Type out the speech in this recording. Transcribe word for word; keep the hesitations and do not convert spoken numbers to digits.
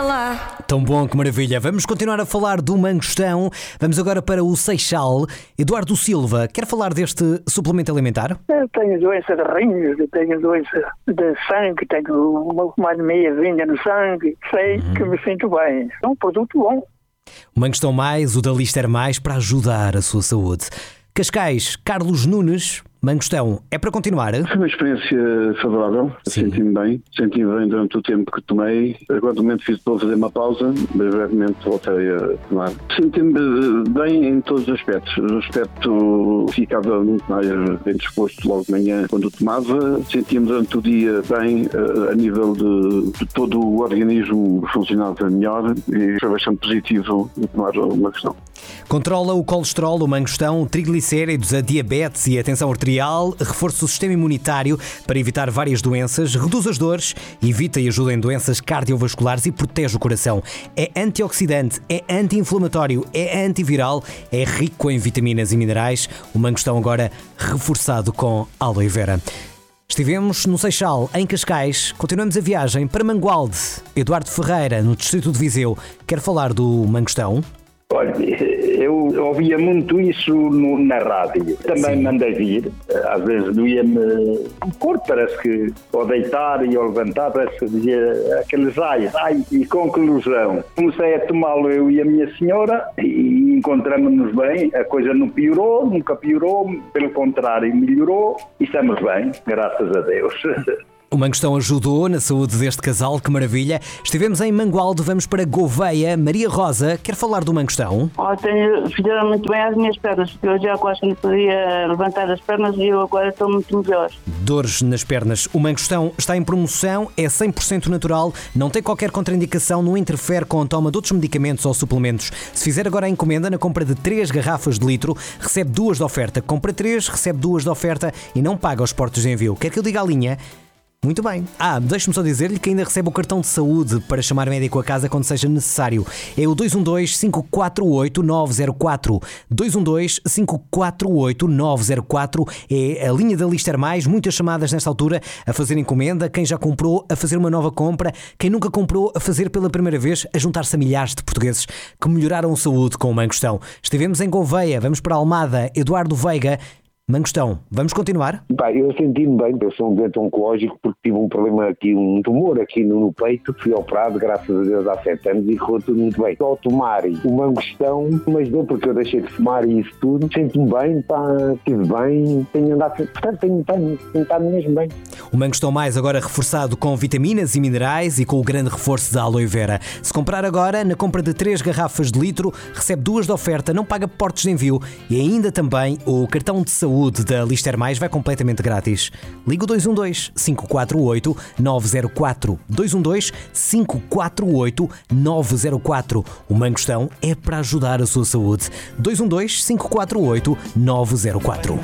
falar. Tão bom, que maravilha. Vamos continuar a falar do mangostão. Vamos agora para o Seixal. Eduardo Silva, quer falar deste suplemento alimentar? Eu tenho doença de rins, eu tenho doença de sangue, tenho uma anemia vinha no sangue. Sei uhum. que me sinto bem. É um produto bom. O Mangostão Mais, o da Lister Mais, para ajudar a sua saúde. Cascais, Carlos Nunes, Mangostão, é para continuar? Foi uma experiência favorável, senti-me bem, senti-me bem durante o tempo que tomei. Agora no momento fiz para fazer uma pausa, mas brevemente voltei a tomar. Senti-me bem em todos os aspectos. O aspecto ficava muito mais bem disposto logo de manhã quando tomava. Sentia-me durante o dia bem, a nível de, de todo o organismo funcionava melhor e foi bastante positivo tomar uma questão. Controla o colesterol, o mangostão, triglicéridos, a diabetes e a tensão arterial, reforça o sistema imunitário para evitar várias doenças, reduz as dores, evita e ajuda em doenças cardiovasculares e protege o coração. É antioxidante, é anti-inflamatório, é antiviral, é rico em vitaminas e minerais. O mangostão agora reforçado com aloe vera. Estivemos no Seixal, em Cascais. Continuamos a viagem para Mangualde. Eduardo Ferreira, no distrito de Viseu, quer falar do mangostão? Olha, eu ouvia muito isso no, na rádio. Também Sim. mandei vir. Às vezes doía-me o corpo, parece que ao deitar e ao levantar, parece que dizia aqueles ai, ai. E conclusão, comecei a tomá-lo eu e a minha senhora e encontramos-nos bem. A coisa não piorou, nunca piorou, pelo contrário, melhorou e estamos bem, graças a Deus. O mangostão ajudou na saúde deste casal, que maravilha. Estivemos em Mangualde, vamos para Gouveia. Maria Rosa, quer falar do mangostão? Oh, tenho, fizeram muito bem às minhas pernas, porque eu já quase não podia levantar as pernas e eu agora estou muito melhor. Dores nas pernas. O mangostão está em promoção, é cem por cento natural, não tem qualquer contraindicação, não interfere com a toma de outros medicamentos ou suplementos. Se fizer agora a encomenda, na compra de três garrafas de litro, recebe duas de oferta. Compra três, recebe duas de oferta e não paga os portos de envio. Quer que eu diga a linha? Muito bem. Ah, deixe-me só dizer-lhe que ainda recebe o cartão de saúde para chamar médico a casa quando seja necessário. É o dois um dois, cinco quatro oito, nove zero quatro. dois um dois, cinco quatro oito, nove zero quatro. É a linha da Lister Mais. Muitas chamadas nesta altura a fazer encomenda. Quem já comprou, a fazer uma nova compra. Quem nunca comprou, a fazer pela primeira vez, a juntar-se a milhares de portugueses que melhoraram a saúde com o mangostão. Estivemos em Gouveia, vamos para Almada. Eduardo Veiga. Mangostão, vamos continuar? Bem, eu senti-me bem, eu sou um doente oncológico porque tive um problema aqui, um tumor aqui no, no peito, fui operado, graças a Deus, há sete anos e correu tudo muito bem. Só tomar o mangostão, mas deu porque eu deixei de fumar e isso tudo, sinto-me bem, pá, estive bem, tenho andado, portanto tenho, tenho, tenho estado mesmo bem. O Mangostão Mais agora reforçado com vitaminas e minerais e com o grande reforço da aloe vera. Se comprar agora, na compra de três garrafas de litro, recebe duas de oferta, não paga portos de envio e ainda também o cartão de saúde da Lister Mais vai completamente grátis. Liga o dois um dois, cinco quatro oito, nove zero quatro. dois um dois, cinco quatro oito, nove zero quatro. O Mangostão é para ajudar a sua saúde. dois um dois, cinco quatro oito, nove zero quatro.